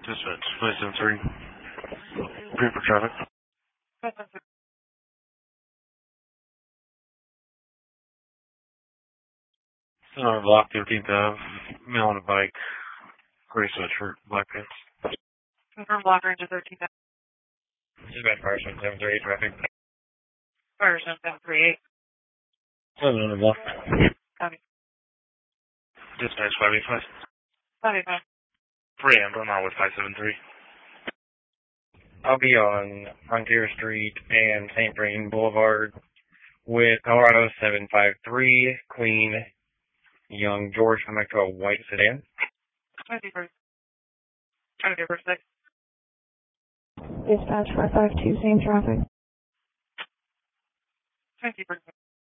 Dispatch, 573. Green for traffic. Block 13th Ave, male on a bike, gray sweatshirt, black pants. Confirm block range of 13th Ave. Dispatch, fire 738 traffic. Fire 738. 7 on the block. Copy. Dispatch, 585. 585. 3 Amber, I'm on with 573. I'll be on Frontier Street and St. Vrain Boulevard with Colorado 753, Queen, Young, George, coming back to a white sedan. 21st. 6. Dispatch 552, same traffic. 21st.